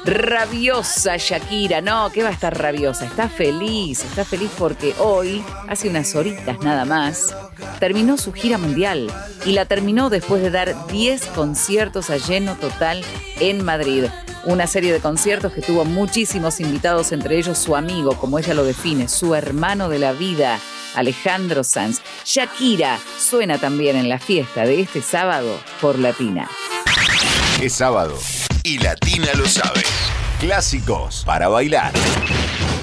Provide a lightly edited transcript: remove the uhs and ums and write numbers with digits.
Rabiosa Shakira, no, ¿qué va a estar rabiosa? Está feliz porque hoy, hace unas horitas nada más, terminó su gira mundial y la terminó después de dar 10 conciertos a lleno total en Madrid. Una serie de conciertos que tuvo muchísimos invitados, entre ellos su amigo, como ella lo define, su hermano de la vida, Alejandro Sanz. Shakira suena también en la fiesta de este sábado por Latina. Es sábado y Latina lo sabe. Clásicos para bailar.